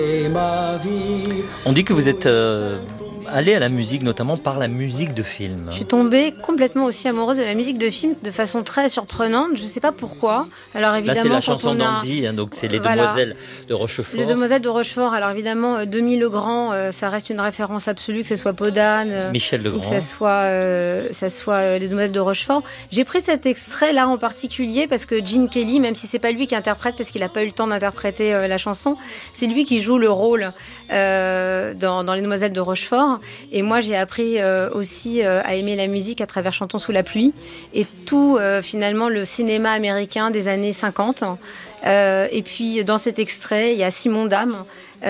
On dit que vous êtes allé à la musique, notamment par la musique de film. Je suis tombée complètement aussi amoureuse de la musique de film de façon très surprenante. Je ne sais pas pourquoi. Alors évidemment, là, c'est la chanson d'Andy, donc c'est les Demoiselles de Rochefort. Les Demoiselles de Rochefort. Alors évidemment, Demi Legrand, ça reste une référence absolue, que ce soit Podane, Michel Legrand, ou que ça soit les Demoiselles de Rochefort. J'ai pris cet extrait là en particulier parce que Gene Kelly, même si c'est pas lui qui interprète, parce qu'il n'a pas eu le temps d'interpréter la chanson, c'est lui qui joue le rôle dans les Demoiselles de Rochefort. Et moi, j'ai appris aussi à aimer la musique à travers Chantons sous la pluie et tout finalement le cinéma américain des années 50. Et puis dans cet extrait, il y a Simon Dame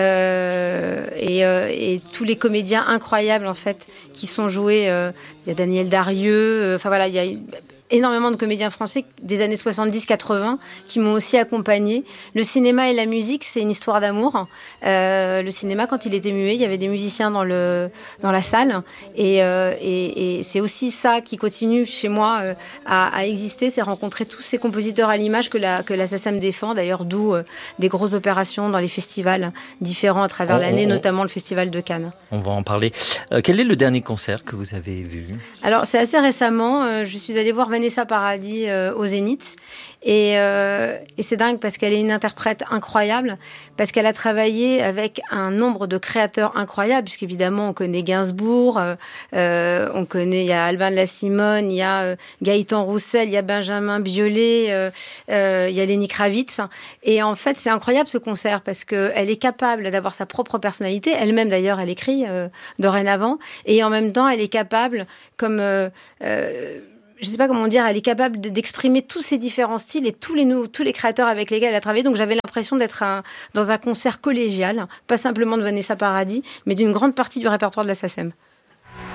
et tous les comédiens incroyables en fait qui sont joués. Il y a Daniel Darieux. Enfin voilà, il y a énormément de comédiens français des années 70-80 qui m'ont aussi accompagnée. Le cinéma et la musique, c'est une histoire d'amour. Le cinéma, quand il était muet, il y avait des musiciens dans la salle. Et c'est aussi ça qui continue chez moi à exister, c'est rencontrer tous ces compositeurs à l'image que la SACEM défend. D'ailleurs, d'où des grosses opérations dans les festivals différents à travers l'année, notamment le Festival de Cannes. On va en parler. Quel est le dernier concert que vous avez vu ? Alors, c'est assez récemment. Je suis allée voir Vanessa Paradis au Zénith. Et c'est dingue parce qu'elle est une interprète incroyable, parce qu'elle a travaillé avec un nombre de créateurs incroyables, puisqu'évidemment, on connaît Gainsbourg, on connaît, il y a Alban de la Simone, il y a Gaëtan Roussel, il y a Benjamin Biolay, il y a Lenny Kravitz. Et en fait, c'est incroyable ce concert parce qu'elle est capable d'avoir sa propre personnalité. Elle-même, d'ailleurs, elle écrit dorénavant. Et en même temps, elle est capable, comme... je ne sais pas comment dire, elle est capable d'exprimer tous ces différents styles et tous les créateurs avec lesquels elle a travaillé. Donc j'avais l'impression d'être dans un concert collégial, pas simplement de Vanessa Paradis, mais d'une grande partie du répertoire de la SACEM.